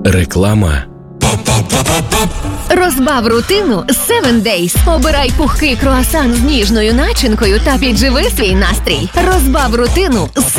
Реклама. Розбав рутину з 7 Days. Обирай пухкий круасан з ніжною начинкою та підживи свій настрій. Розбав рутину з